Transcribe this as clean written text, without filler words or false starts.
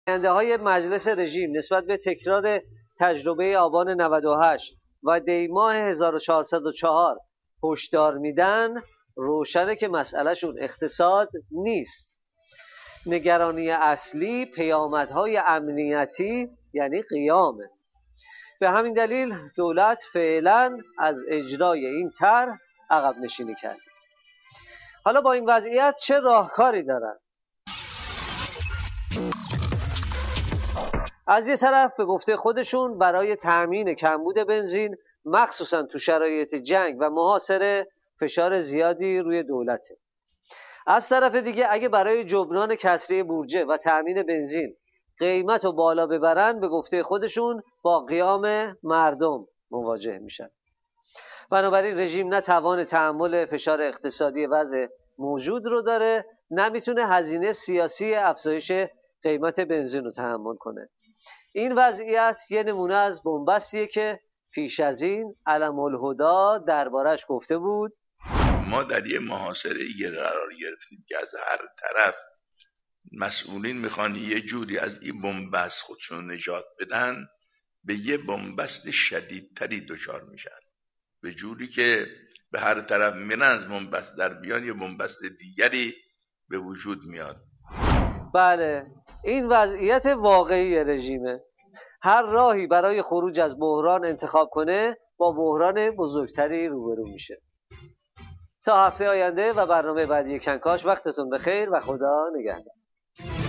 های مجلس رژیم نسبت به تکرار تجربه آبان 98 و دیماه 1404 هشدار میدن، روشنه که مسئلهشون اقتصاد نیست. نگرانی اصلی پیامدهای امنیتی یعنی قیامه. به همین دلیل دولت فعلا از اجرای این طرح عقب نشینی کرده. حالا با این وضعیت چه راهکاری دارن؟ از یه طرف به گفته خودشون برای تأمین کمبود بنزین مخصوصا تو شرایط جنگ و محاصره فشار زیادی روی دولته. از طرف دیگه اگه برای جبران کسری بودجه و تأمین بنزین قیمت رو بالا ببرن، به گفته خودشون با قیام مردم مواجه میشن. بنابراین رژیم نه توان تحمل فشار اقتصادی وضع موجود رو داره، نه میتونه هزینه سیاسی افزایش قیمت بنزین رو تحمل کنه. این وضعیت یه نمونه از بنبستیه که پیش از این علم الهدی دربارش گفته بود ما در یه محاصره قرار گرفتیم که از هر طرف مسئولین میخوان یه جوری از این بنبست خودشون نجات بدن، به یه بنبست شدیدتری دچار میشن، به جوری که به هر طرف میرن از بنبست در بیان یه بنبست دیگری به وجود میاد. بله، این وضعیت واقعی رژیمه. هر راهی برای خروج از بحران انتخاب کنه با بحران بزرگتری روبرو میشه. تا هفته آینده و برنامه بعدی کنکاش، وقتتون بخیر و خدا نگهدار.